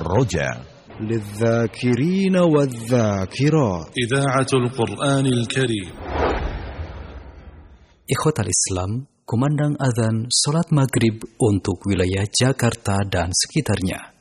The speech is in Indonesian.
الرجاء للذاكرين والذاكرات إذاعة القرآن الكريم. Ikhwatal Islam, kumandang azan salat maghrib untuk wilayah Jakarta dan sekitarnya.